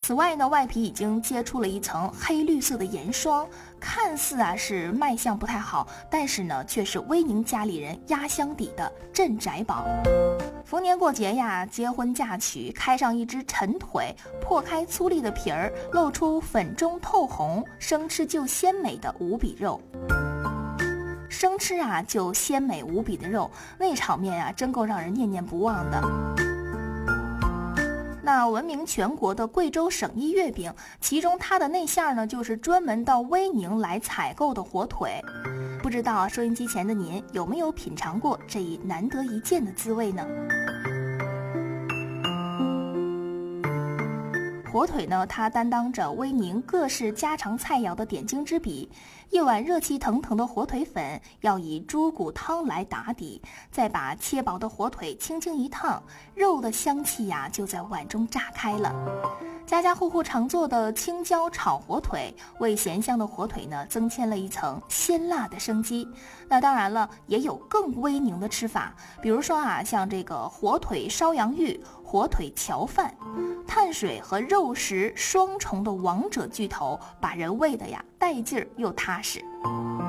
此外呢，外皮已经接触了一层黑绿色的盐霜，看似是卖相不太好，但是呢却是威宁家里人压箱底的镇宅宝。逢年过节呀，结婚嫁娶，开上一只陈腿，破开粗粝的皮儿，露出粉中透红，生吃就鲜美的无比肉。生吃就鲜美无比的肉，那场面真够让人念念不忘的。那闻名全国的贵州省一月饼，其中它的内馅呢，就是专门到威宁来采购的火腿。不知道收音机前的您有没有品尝过这一难得一见的滋味呢？火腿呢，它担当着威宁各式家常菜肴的点睛之笔。一碗热气腾腾的火腿粉要以猪骨汤来打底，再把切薄的火腿轻轻一烫，肉的香气就在碗中炸开了。家家户户常做的青椒炒火腿，为咸香的火腿呢增添了一层鲜辣的生机。那当然了，也有更威宁的吃法，比如说像这个火腿烧洋芋、火腿荞饭，碳水和肉食双重的王者巨头，把人喂的带劲儿又踏实。